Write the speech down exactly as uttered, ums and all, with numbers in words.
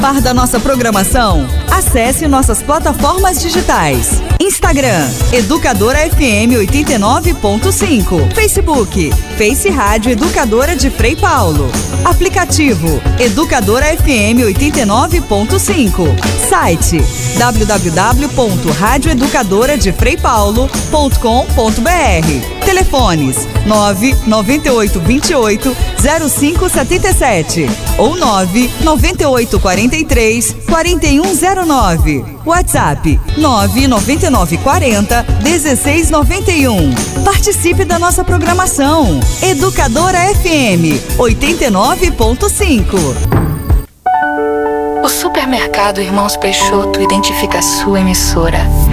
par da nossa programação? Acesse nossas plataformas digitais. Instagram, Educadora F M oitenta e nove ponto cinco. Facebook, Face Rádio Educadora de Frei Paulo. Aplicativo, Educadora F M oitenta e nove ponto cinco. Site, w w w ponto rádio educadora de frei paulo ponto com ponto b r. Telefones nove nove oito dois oito zero cinco sete sete ou nove nove oito quatro três quatro um zero nove. WhatsApp nove nove nove quatro zero um seis nove um. Participe da nossa programação. Educadora F M oitenta e nove ponto cinco. O Supermercado Irmãos Peixoto identifica a sua emissora